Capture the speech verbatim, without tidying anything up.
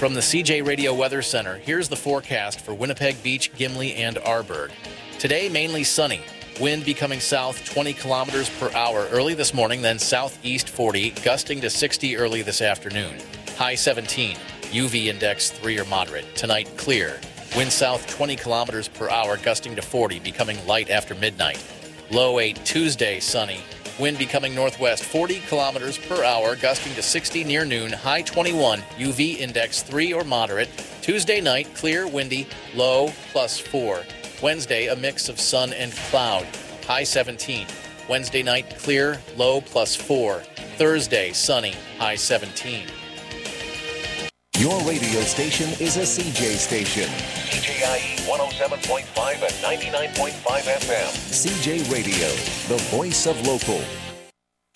From the C J Radio Weather Center, here's the forecast for Winnipeg Beach, Gimli, and Arborg. Today, mainly sunny. Wind becoming south twenty kilometers per hour early this morning, then southeast forty, gusting to sixty early this afternoon. High seventeen. U V index three or moderate. Tonight, clear. Wind south twenty kilometers per hour, gusting to forty, becoming light after midnight. Low eight. Tuesday, sunny. Wind becoming northwest forty kilometers per hour, gusting to sixty near noon. High twenty-one. U V index three or moderate. Tuesday night, clear, windy, low plus four. Wednesday, a mix of sun and cloud. High seventeen. Wednesday night, clear, low plus four. Thursday, sunny, high seventeen. Your radio station is a C J station. C J I E one oh seven point five and ninety-nine point five F M. C J Radio, the voice of local.